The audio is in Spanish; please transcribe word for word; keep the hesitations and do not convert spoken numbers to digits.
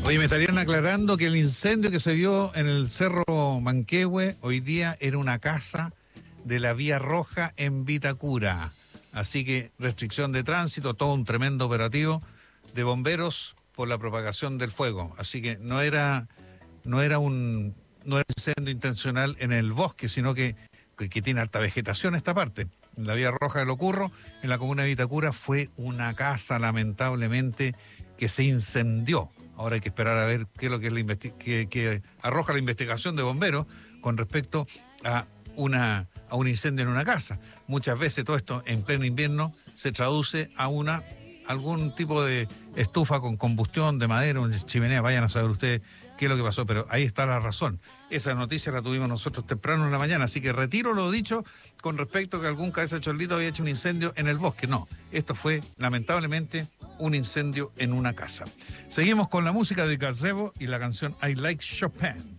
Oye, me estarían aclarando que el incendio que se vio en el Cerro Manquehue hoy día era una casa de la Vía Roja en Vitacura. Así que restricción de tránsito, todo un tremendo operativo de bomberos por la propagación del fuego. Así que no era, no era un, no era incendio intencional en el bosque, sino que, que, que tiene alta vegetación esta parte. En la Vía Roja de Locurro, en la comuna de Vitacura, fue una casa, lamentablemente, que se incendió. Ahora hay que esperar a ver qué es lo que, es la investi- que, que arroja la investigación de bomberos con respecto a, una, a un incendio en una casa. Muchas veces todo esto en pleno invierno se traduce a una algún tipo de estufa con combustión de madera, una chimenea, vayan a saber ustedes qué es lo que pasó, pero ahí está la razón. Esa noticia la tuvimos nosotros temprano en la mañana, así que retiro lo dicho con respecto a que algún cabeza de chorlito había hecho un incendio en el bosque. No, esto fue lamentablemente un incendio en una casa. Seguimos con la música de Gazebo y la canción I Like Chopin.